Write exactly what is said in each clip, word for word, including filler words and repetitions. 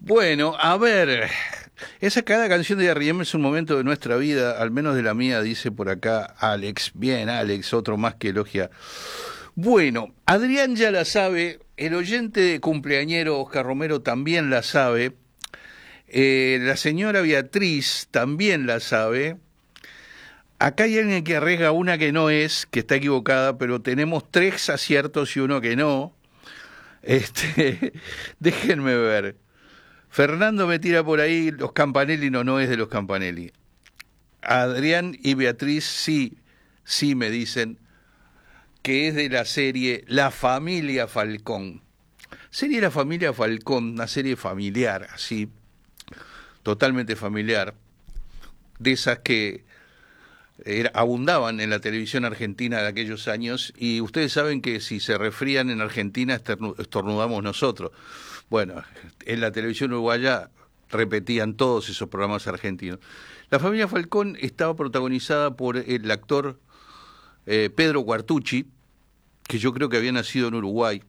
Bueno, a ver, esa cada canción de R E M es un momento de nuestra vida, al menos de la mía, dice por acá Alex. Bien, Alex, otro más que elogia. Bueno, Adrián ya la sabe, el oyente de cumpleañero Oscar Romero también la sabe, eh, la señora Beatriz también la sabe. Acá hay alguien que arriesga una que no es, que está equivocada, pero tenemos tres aciertos y uno que no. Este, déjenme ver. Fernando me tira por ahí, los Campanelli no, no es de los Campanelli. Adrián y Beatriz sí, sí me dicen que es de la serie La Familia Falcón. Serie La Familia Falcón, una serie familiar, así, totalmente familiar, de esas que era, abundaban en la televisión argentina de aquellos años, y ustedes saben que si se resfrían en Argentina estornudamos nosotros. Bueno, en la televisión uruguaya repetían todos esos programas argentinos. La Familia Falcón estaba protagonizada por el actor eh, Pedro Quartucci, que yo creo que había nacido en Uruguay,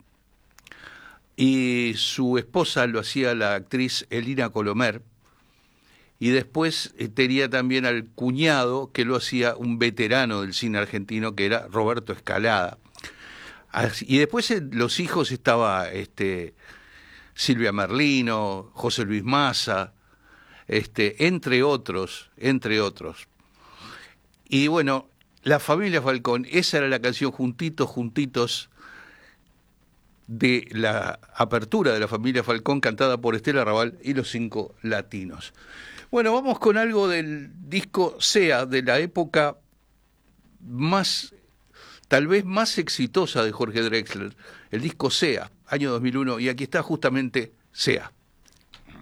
y su esposa lo hacía la actriz Elina Colomer, y después eh, tenía también al cuñado que lo hacía un veterano del cine argentino que era Roberto Escalada. Así, y después eh, los hijos estaba este Silvia Merlino, José Luis Massa, este, entre otros, entre otros. Y bueno, La Familia Falcón, esa era la canción Juntitos, Juntitos, de la apertura de La Familia Falcón, cantada por Estela Raval y los Cinco Latinos. Bueno, vamos con algo del disco SEA, de la época más, tal vez más exitosa de Jorge Drexler, el disco SEA, año dos mil uno, y aquí está justamente SEA.